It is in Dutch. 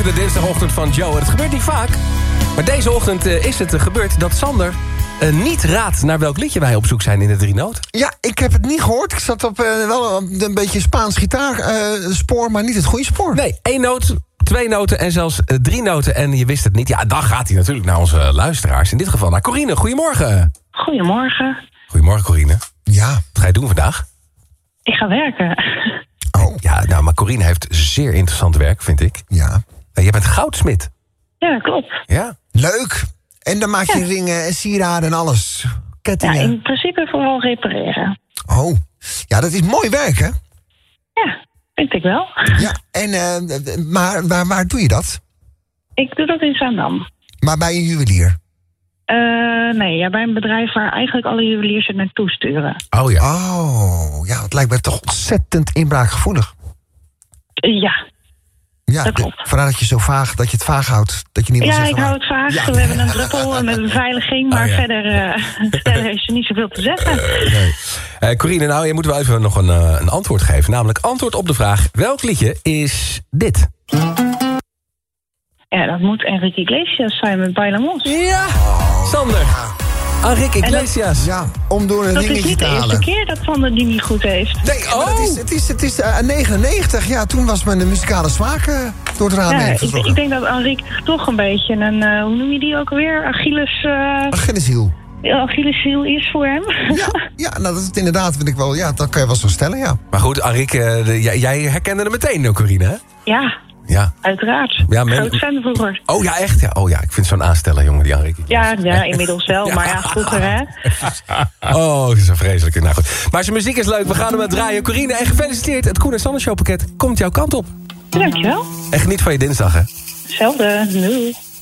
de dinsdagochtend van Joe. Het gebeurt niet vaak, maar deze ochtend is het gebeurd dat Sander niet raadt naar welk liedje wij op zoek zijn in de 3 noten. Ja, ik heb het niet gehoord. Ik zat op wel een beetje Spaans gitaarspoor, maar niet het goede spoor. Nee, 1 noot, 2 noten en zelfs 3 noten en je wist het niet. Ja, dan gaat hij natuurlijk naar onze luisteraars. In dit geval naar Corine. Goedemorgen. Goedemorgen. Goedemorgen, Corine. Ja. Wat ga je doen vandaag? Ik ga werken. Oh. Ja, nou, maar Corine heeft zeer interessant werk, vind ik. Ja. Je bent goudsmid. Ja, dat klopt. Ja. Leuk. En dan maak je ringen en sieraden en alles. Ja, Kettingen. in principe vooral repareren. Oh. Ja, dat is mooi werk, hè? Ja, vind ik wel. Ja. En, maar waar doe je dat? Ik doe dat in Zaandam. Maar bij een juwelier? Nee, ja, bij een bedrijf waar eigenlijk alle juweliers er naartoe sturen. Oh ja. Oh, ja, het lijkt me toch ontzettend inbraakgevoelig. Ja, Ja, dat klopt. vandaar dat je het vaag houdt. Dat je niet wil Ja, zeggen ik hou waar. het vaag. Ja. We hebben een druppel met beveiliging, maar ja. verder heeft ze niet zoveel te zeggen. Corine, nou, je moet wel even nog een antwoord geven. Namelijk antwoord op de vraag, welk liedje is dit? Ja, dat moet Enrique Iglesias zijn met Bailamos. Ja, Sander. Enrique Iglesias. Ja, om door een Dat is ringetje niet te de eerste halen. keer dat Sander die niet goed heeft. Nee, maar het is 99. Ja, toen was mijn muzikale smaak door het raam heen Ja, gevlogen. ik denk dat Enrique toch een beetje een, hoe noem je die ook weer? Achilleshiel. Achilleshiel is voor hem. Ja, nou, dat is inderdaad, vind ik wel. Ja, dat kan je wel zo stellen, ja. Maar goed, Enrique, jij herkende hem meteen, Corine, hè? Ja, uiteraard. Ja, Groot fan vroeger. Oh ja, echt? Ja. Oh ja, ik vind zo'n aansteller, jongen, die Enrique. Ja, inmiddels wel. Maar ja, vroeger hè. Oh, dat is zo vreselijk. Nou goed. Maar zijn muziek is leuk, we gaan hem draaien. Corine, en gefeliciteerd. Het Koen en Sander Show pakket komt jouw kant op. Dankjewel. En geniet van je dinsdag, hè? Hetzelfde. Doei.